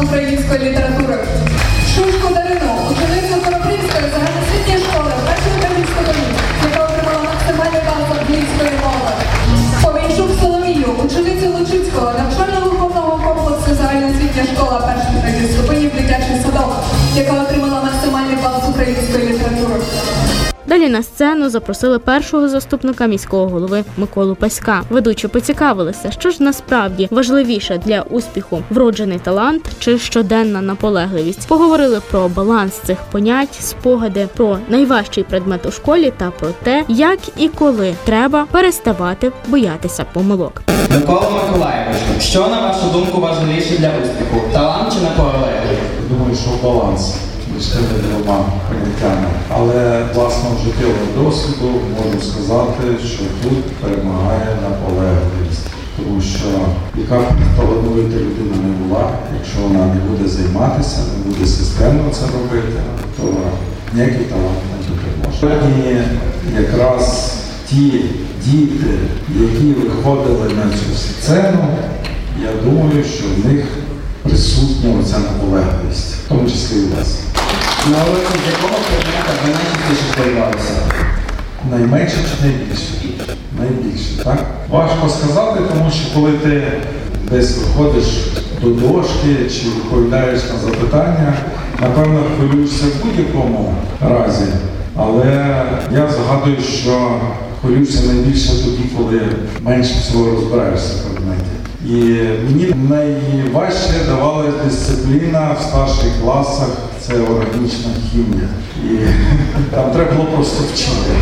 з української літератури. Шушку Дарину, ученицю Коропільської загальноосвітньої школи першої української комісії, яка отримала максимальний бал з англійської мови. Повінчук Соломію, ученицю Лучицького навчально-виховного комплексу загальноосвітня школа першої третьої ступенів дитячий садок, яка отримала максимальний бал з української літератури. Далі на сцену запросили першого заступника міського голови Миколу Паська. Ведучі поцікавилися, що ж насправді важливіше для успіху – вроджений талант чи щоденна наполегливість. Поговорили про баланс цих понять, спогади, про найважчий предмет у школі та про те, як і коли треба переставати боятися помилок. Микола Миколаєвич, що, на вашу думку, важливіше для успіху – талант чи наполегливість? Думаю, що баланс між тими двома поняттями. Але власного життєвого досвіду можу сказати, що тут перемагає наполегливість. Тому що яка б талановита людина не була, якщо вона не буде займатися, не буде системно це робити, то ніякий талант не допоможе. Сьогодні якраз ті діти, які виходили на цю сцену, я думаю, що в них присутня оця наполегливість, в тому числі і у вас. На уроці з якого предмета ви найчастіше хвилювалися? Найменше чи найбільше? Найбільше, так? Важко сказати, тому що коли ти десь виходиш до дошки чи відповідаєш на запитання, напевно, хвилюєшся в будь-якому разі. Але я згадую, що хвилююся найбільше тоді, коли менше всього розбираєшся в предметі. І мені найважче давалась дисципліна в старших класах, це органічна хімія. І там треба було просто вчити.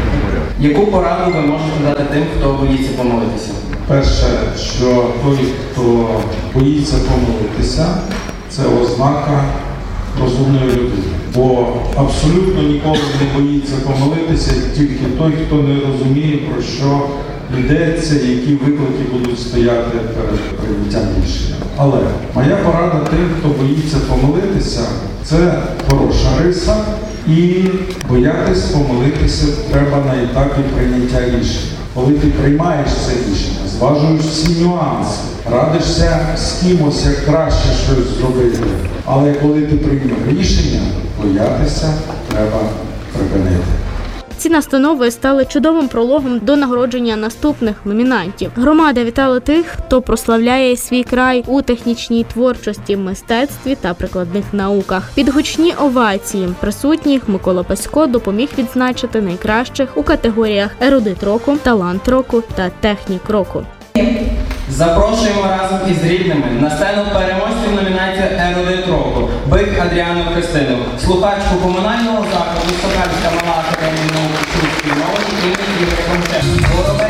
Яку пораду ви можете дати тим, хто боїться помилитися? Перше, що той, хто боїться помилитися, це ознака розумної людини. Бо абсолютно ніколи не боїться помилитися тільки той, хто не розуміє, про що йдеться, які виклики будуть стояти перед прийняттям рішення. Але моя порада тим, хто боїться помилитися, це хороша риса. І боятись помилитися треба на етапі прийняття рішення. Коли ти приймаєш це рішення, зважуєш всі нюанси, радишся з кимось, як краще щось зробити. Але коли ти приймеш рішення, боятися треба припинити. Ці настанови стали чудовим прологом до нагородження наступних номінантів. Громада вітала тих, хто прославляє свій край у технічній творчості, мистецтві та прикладних науках. Під гучні овації присутніх Микола Пасько допоміг відзначити найкращих у категоріях ерудит року, талант року та технік року. Запрошуємо разом із рідними на сцену переможців номінації «Ерудит року» Бик Адріану Христину, слухачку комунального закладу Сокальська мала академія наук Шумської молоді імені Ігоря Комченка.